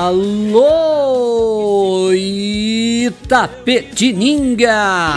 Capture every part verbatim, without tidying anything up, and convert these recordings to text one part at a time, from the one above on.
Alô, Itapetininga!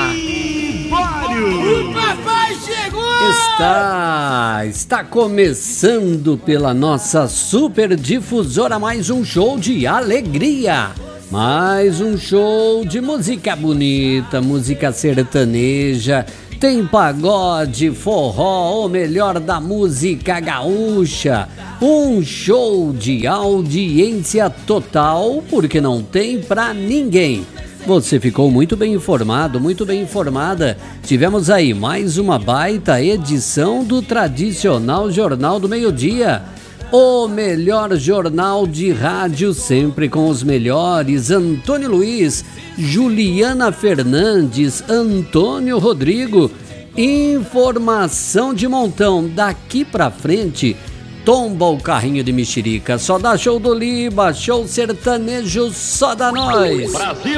O papai chegou! Está, está começando pela nossa super difusora mais um show de alegria. Mais um show de música bonita, música sertaneja. Tem pagode, forró, o melhor da música gaúcha. Um show de audiência total, porque não tem pra ninguém. Você ficou muito bem informado, muito bem informada. Tivemos aí mais uma baita edição do tradicional Jornal do Meio-Dia. O melhor jornal de rádio, sempre com os melhores. Antônio Luiz, Juliana Fernandes, Antônio Rodrigo. Informação de montão. Daqui pra frente, tomba o carrinho de mexerica. Só dá show do Liba, show sertanejo, só dá nós. Brasil!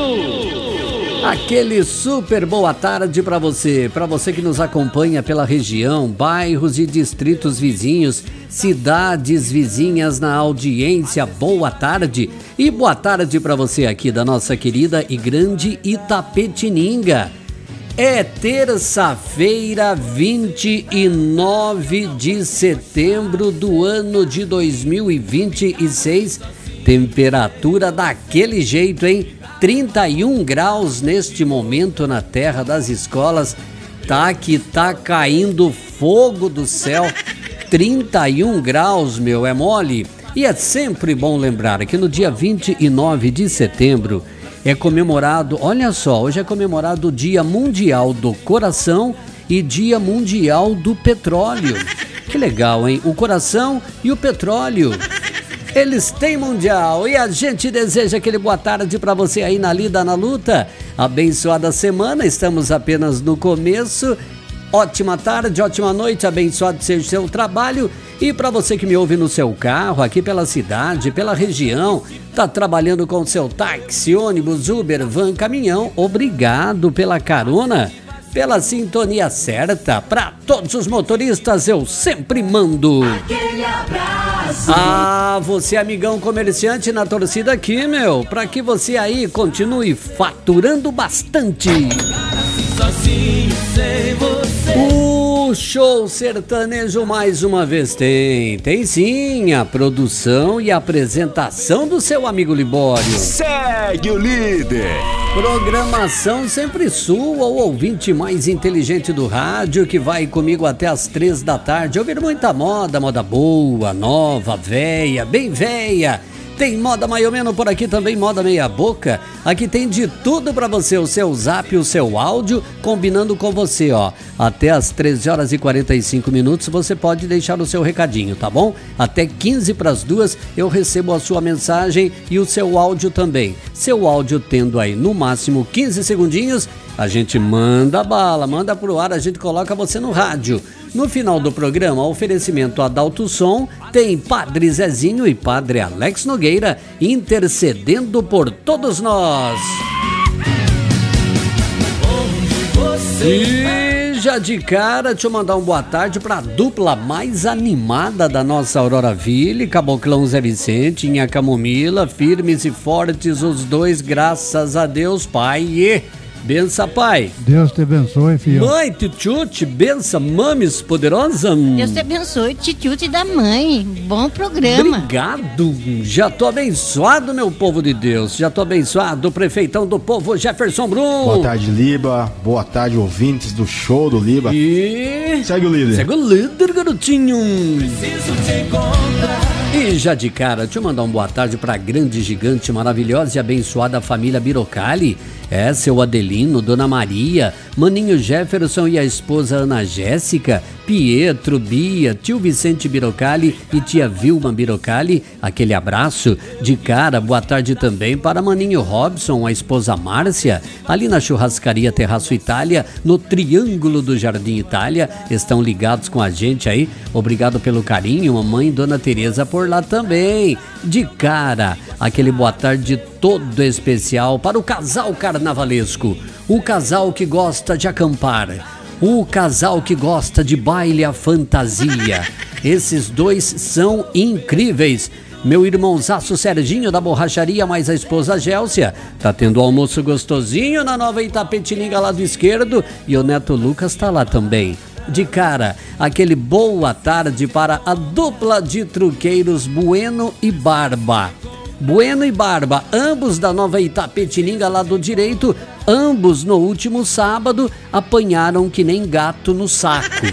Aquele super boa tarde para você, para você que nos acompanha pela região, bairros e distritos vizinhos, cidades vizinhas na audiência, boa tarde. E boa tarde para você aqui da nossa querida e grande Itapetininga. É terça-feira, vinte e nove de setembro do ano de dois mil e vinte e seis. Temperatura daquele jeito, hein? trinta e um graus neste momento na terra das escolas. Tá que tá caindo fogo do céu. trinta e um graus, meu, é mole? E é sempre bom lembrar que no dia vinte e nove de setembro é comemorado, olha só, hoje é comemorado o Dia Mundial do Coração e Dia Mundial do Petróleo. Que legal, hein? O coração e o petróleo. Eles têm mundial e a gente deseja aquele boa tarde para você aí na lida, na luta. Abençoada semana, estamos apenas no começo. Ótima tarde, ótima noite, abençoado seja o seu trabalho. E para você que me ouve no seu carro, aqui pela cidade, pela região, tá trabalhando com seu táxi, ônibus, Uber, van, caminhão, obrigado pela carona, pela sintonia certa. Para todos os motoristas eu sempre mando aquele abraço. Ah, você amigão comerciante na torcida aqui, meu, para que você aí continue faturando bastante. Sozinho, sem você. O show sertanejo mais uma vez tem, tem sim, a produção e a apresentação do seu amigo Libório. Segue o líder. Programação sempre sua, o ouvinte mais inteligente do rádio que vai comigo até as três da tarde. Ouvir muita moda, moda boa, nova, véia, bem véia. Tem moda mais ou menos por aqui também, moda meia boca. Aqui tem de tudo pra você, o seu zap, o seu áudio, combinando com você, ó. Até às treze horas e quarenta e cinco minutos você pode deixar o seu recadinho, tá bom? Até quinze para as duas eu recebo a sua mensagem e o seu áudio também. Seu áudio tendo aí no máximo quinze segundinhos, a gente manda bala, manda pro ar, a gente coloca você no rádio. No final do programa, oferecimento Adalto Som, tem Padre Zezinho e Padre Alex Nogueira intercedendo por todos nós. E já de cara, deixa eu mandar um boa tarde para a dupla mais animada da nossa Aurora Ville, Caboclão Zé Vicente, Inha Camomila, firmes e fortes os dois, graças a Deus, Pai. E bença, pai. Deus te abençoe, filho. Mãe, tchutchute, bença, mames poderosa. Deus te abençoe, tchutchute da mãe. Bom programa. Obrigado. Já tô abençoado, meu povo de Deus. Já tô abençoado, prefeitão do povo, Jefferson Brum. Boa tarde, Liba. Boa tarde, ouvintes do show do Liba. E... segue o líder. Segue o líder, garotinho. Preciso te encontrar. E já de cara, deixa eu mandar um boa tarde pra grande, gigante, maravilhosa e abençoada família Birocali. É, seu Adelino, Dona Maria, Maninho Jefferson e a esposa Ana Jéssica, Pietro, Bia, tio Vicente Birocali e tia Vilma Birocali. Aquele abraço de cara, boa tarde também para Maninho Robson, a esposa Márcia, ali na churrascaria Terraço Itália, no Triângulo do Jardim Itália, estão ligados com a gente aí. Obrigado pelo carinho, mamãe Dona Tereza por lá também. De cara, aquele boa tarde todo especial para o casal carnavalesco, o casal que gosta de acampar, o casal que gosta de baile à fantasia. Esses dois são incríveis. Meu irmãozaço Serginho da borracharia, mais a esposa Gélcia. Tá tendo almoço gostosinho na Nova Itapetininga, lado esquerdo. E o neto Lucas tá lá também. De cara, aquele boa tarde para a dupla de truqueiros Bueno e Barba. Bueno e Barba, ambos da Nova Itapetininga, lado direito, ambos no último sábado apanharam que nem gato no saco.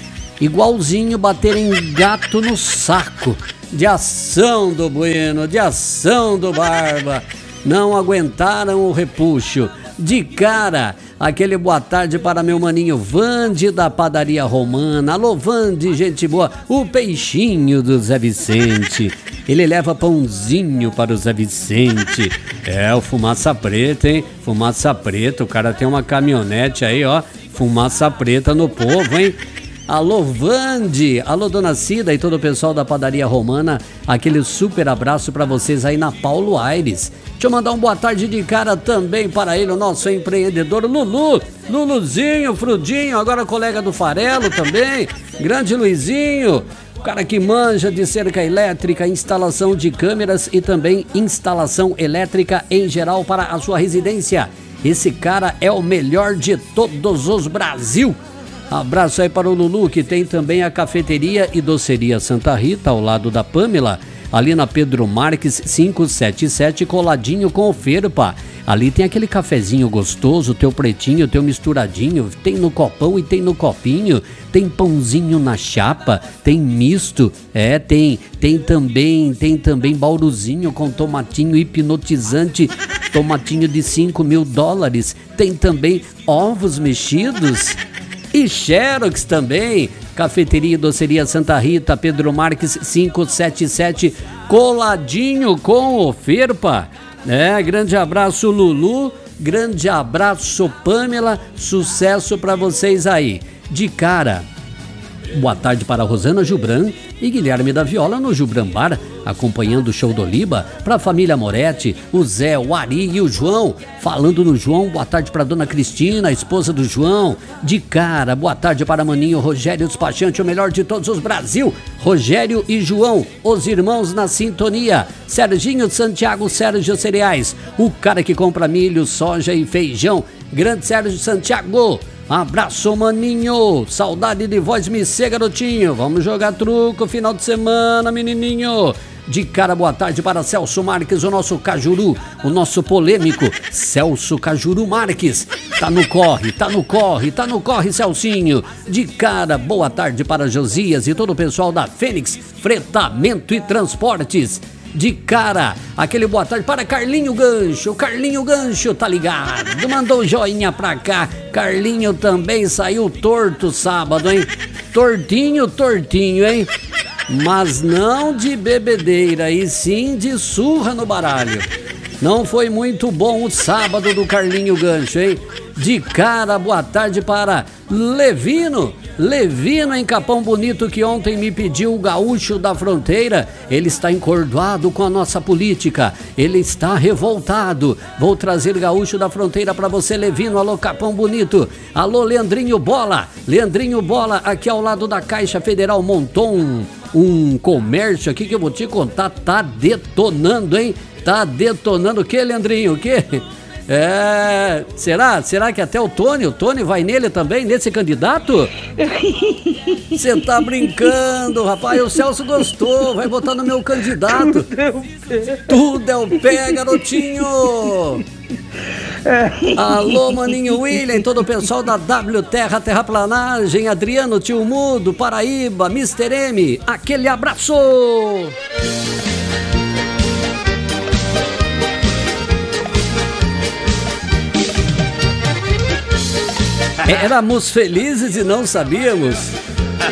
Igualzinho baterem gato no saco. De ação do Bueno, de ação do Barba. Não aguentaram o repuxo. De cara, aquele boa tarde para meu maninho Vande da Padaria Romana. Alô, Vande, gente boa. O peixinho do Zé Vicente. Ele leva pãozinho para o Zé Vicente. É, o Fumaça Preta, hein? Fumaça Preta, o cara tem uma caminhonete aí, ó. Fumaça Preta no povo, hein? Alô, Vande, alô, Dona Cida e todo o pessoal da Padaria Romana, aquele super abraço para vocês aí na Paulo Aires. Deixa eu mandar um boa tarde de cara também para ele, o nosso empreendedor Lulu, Luluzinho, Frudinho, agora colega do Farelo também, grande Luizinho, o cara que manja de cerca elétrica, instalação de câmeras e também instalação elétrica em geral para a sua residência. Esse cara é o melhor de todos os Brasil. Abraço aí para o Lulu, que tem também a cafeteria e doceria Santa Rita, ao lado da Pamela, ali na Pedro Marques quinhentos e setenta e sete, coladinho com o Ferpa. Ali tem aquele cafezinho gostoso, teu pretinho, teu misturadinho, tem no copão e tem no copinho, tem pãozinho na chapa, tem misto, é, tem, tem também, tem também bauruzinho com tomatinho hipnotizante, tomatinho de cinco mil dólares, tem também ovos mexidos. E Xerox também, cafeteria e doceria Santa Rita, Pedro Marques quinhentos e setenta e sete, coladinho com o Ferpa. É, grande abraço Lulu, grande abraço Pamela, sucesso para vocês aí. De cara, boa tarde para Rosana Jubran e Guilherme da Viola no Jubran Bar, acompanhando o show do Oliba, para a família Moretti, o Zé, o Ari e o João. Falando no João, boa tarde para Dona Cristina, a esposa do João. De cara, boa tarde para Maninho Rogério Despachante, o melhor de todos os Brasil. Rogério e João, os irmãos na sintonia. Serginho Santiago, Sérgio Cereais, o cara que compra milho, soja e feijão. Grande Sérgio Santiago. Abraço, maninho, saudade de voz me ser, garotinho. Vamos jogar truco final de semana, menininho. De cara, boa tarde para Celso Marques, o nosso Cajuru, o nosso polêmico Celso Cajuru Marques. Tá no corre, tá no corre, tá no corre, Celcinho. De cara, boa tarde para Josias e todo o pessoal da Fênix Fretamento e Transportes. De cara, aquele boa tarde para Carlinho Gancho, Carlinho Gancho, tá ligado? Mandou joinha pra cá, Carlinho também saiu torto sábado, hein? Tortinho, tortinho, hein? Mas não de bebedeira, e sim de surra no baralho. Não foi muito bom o sábado do Carlinho Gancho, hein? De cara, boa tarde para Levino. Levino em Capão Bonito, que ontem me pediu o gaúcho da fronteira. Ele está encordoado com a nossa política. Ele está revoltado. Vou trazer gaúcho da fronteira para você, Levino. Alô, Capão Bonito. Alô, Leandrinho Bola. Leandrinho Bola, aqui ao lado da Caixa Federal, montou um, um comércio aqui que eu vou te contar. Tá detonando, hein? Tá detonando o que, Leandrinho? O que? É, será? Será que até o Tony, o Tony vai nele também, nesse candidato? Você tá brincando, rapaz, o Celso gostou, vai votar no meu candidato. Tudo é o pé, garotinho. Alô, maninho William, todo o pessoal da W Terra Terraplanagem, Adriano, Tio Mudo, Paraíba, mister M, aquele abraço. Éramos felizes e não sabíamos.